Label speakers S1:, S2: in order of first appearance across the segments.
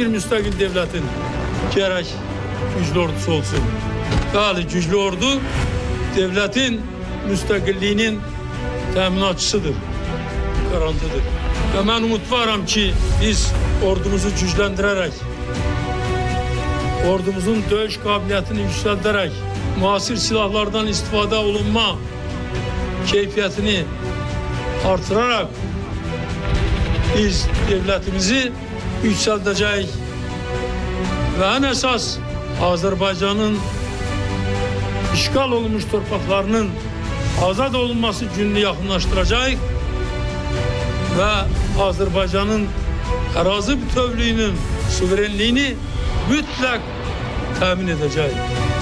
S1: bir müstakil devletin gerek güçlü ordusu olsun. Yani güçlü ordu devletin müstakilliğinin teminatçısıdır, garantıdır. Ve ben umut varam ki biz ordumuzu güçlendirerek, ordumuzun dövüş kabiliyetini yükselterek, muasir silahlardan istifade olunma keyfiyetini artırarak biz devletimizi yükselteceğiz. Ve en esas Azerbaycan'ın işgal olmuş torpaklarının azad olunması gününü yakınlaştıracak ve Azerbaycan'ın arazi bütövlüğünün, suverenliğini mütlak temin edecek.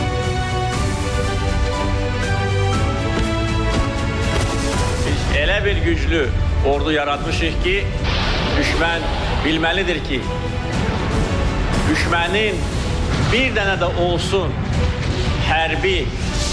S2: Biz elə bir güclü ordu yaratmışıq ki, düşmən bilməlidir ki, düşmənin bir dənə də olsun hərbi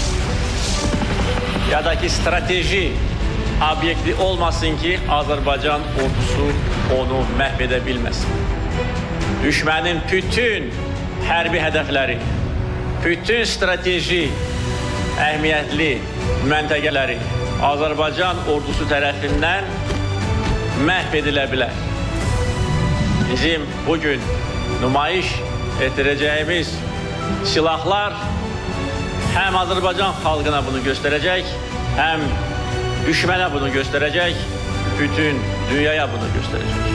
S2: ya da ki strateji obyekti olmasın ki, Azərbaycan ordusu onu məhv edə bilməsin. Düşmənin bütün hərbi hədəfləri, bütün strateji əhəmiyyətli məntəqələri Azərbaycan ordusu tərəfindən məhv edilə bilər. Bizim bugün nümayiş etdirəcəyimiz silahlar həm Azərbaycan xalqına bunu göstərəcək, həm düşmənə bunu göstərəcək, bütün dünyaya bunu göstərəcək.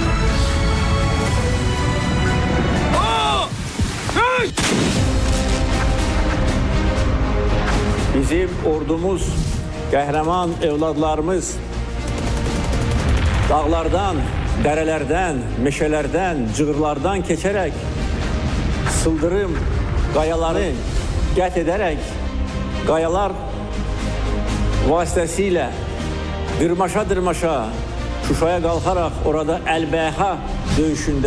S2: Bizim ordumuz, qəhrəman evladlarımız dağlardan, dərələrdən, meşələrdən, cığırlardan keçərək sıldırım qayaları qət edərək, qayalar vasitəsilə dırmaşa-dırmaşa Şuşaya qalxaraq orada Əlbəha döyüşündə